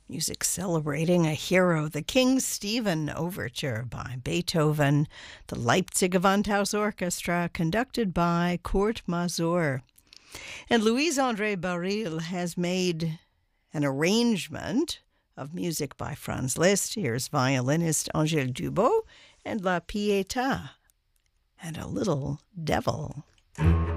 Music celebrating a hero, the King Stephen Overture by Beethoven, the Leipzig Gewandhaus Orchestra, conducted by Kurt Masur. And Louise-André Baril has made an arrangement of music by Franz Liszt. Here's violinist Angèle Dubot and La Pietà, and a little devil.